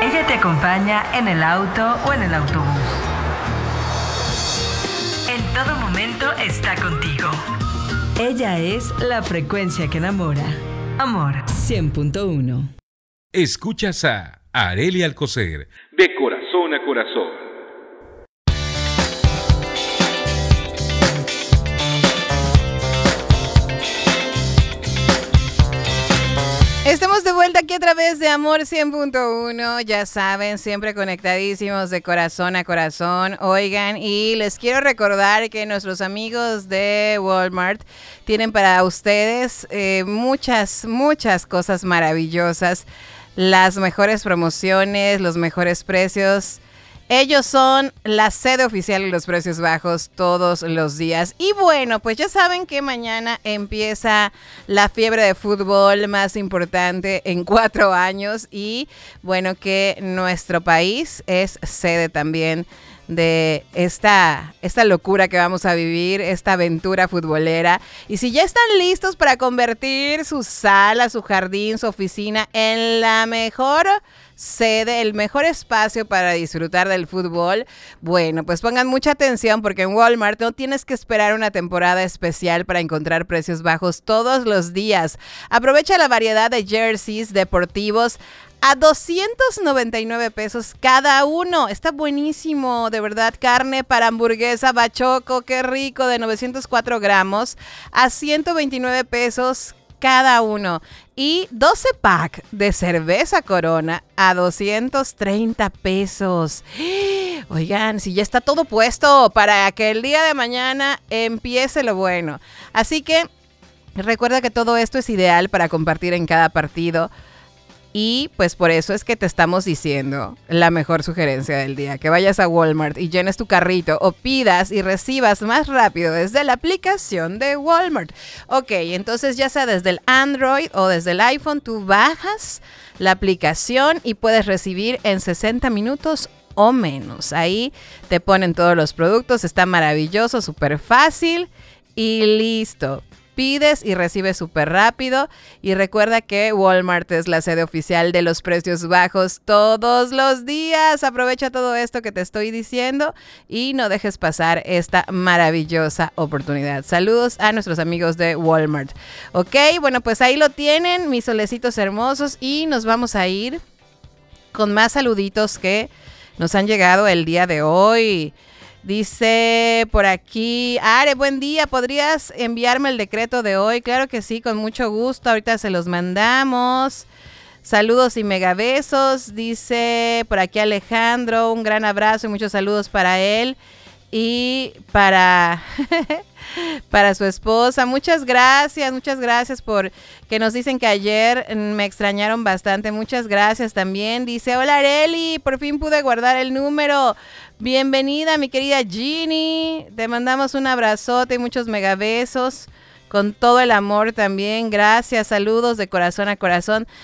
Ella te acompaña en el auto o en el autobús. En todo momento está contigo. Ella es la frecuencia que enamora. Amor 100.1. Escuchas a Arely Alcocer, de corazón a corazón. Estamos de vuelta aquí a través de Amor 100.1, ya saben, siempre conectadísimos de corazón a corazón. Oigan, y les quiero recordar que nuestros amigos de Walmart tienen para ustedes muchas cosas maravillosas, las mejores promociones, los mejores precios. Ellos son la sede oficial de los precios bajos todos los días. Y bueno, pues ya saben que mañana empieza la fiebre de fútbol más importante en 4 años. Y bueno, que nuestro país es sede también de esta locura que vamos a vivir, esta aventura futbolera. Y si ya están listos para convertir su sala, su jardín, su oficina en la mejor sede, el mejor espacio para disfrutar del fútbol, bueno, pues pongan mucha atención porque en Walmart no tienes que esperar una temporada especial para encontrar precios bajos todos los días. Aprovecha la variedad de jerseys deportivos a 299 pesos cada uno. Está buenísimo, de verdad. Carne para hamburguesa Bachoco, qué rico, de 904 gramos a 129 pesos cada uno. Y 12 pack de cerveza Corona a 230 pesos. Oigan, si ya está todo puesto para que el día de mañana empiece lo bueno. Así que recuerda que todo esto es ideal para compartir en cada partido. Y pues por eso es que te estamos diciendo la mejor sugerencia del día, que vayas a Walmart y llenes tu carrito o pidas y recibas más rápido desde la aplicación de Walmart. Ok, entonces ya sea desde el Android o desde el iPhone, tú bajas la aplicación y puedes recibir en 60 minutos o menos. Ahí te ponen todos los productos, está maravilloso, súper fácil y listo. Pides y recibes súper rápido. Y recuerda que Walmart es la sede oficial de los precios bajos todos los días. Aprovecha todo esto que te estoy diciendo y no dejes pasar esta maravillosa oportunidad. Saludos a nuestros amigos de Walmart. Ok, bueno, pues ahí lo tienen, mis solecitos hermosos. Y nos vamos a ir con más saluditos que nos han llegado el día de hoy. Dice por aquí, Are, buen día, ¿podrías enviarme el decreto de hoy? Claro que sí, con mucho gusto, ahorita se los mandamos. Saludos y megabesos, dice por aquí Alejandro, un gran abrazo y muchos saludos para él y para su esposa. Muchas gracias por que nos dicen que ayer me extrañaron bastante. Muchas gracias también. Dice, hola Arely, por fin pude guardar el número. Bienvenida mi querida Ginny. Te mandamos un abrazote y muchos megabesos. Con todo el amor también, gracias, saludos de corazón a corazón.